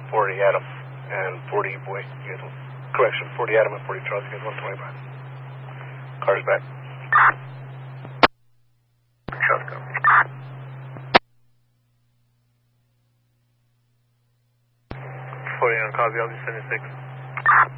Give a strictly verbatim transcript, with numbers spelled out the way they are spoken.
forty Adam and forty boy. You guys want, correction, forty Adam and forty Charles. You guys want twenty-five. Car's back. Charles, go. forty on copy, I'll be seventy-six.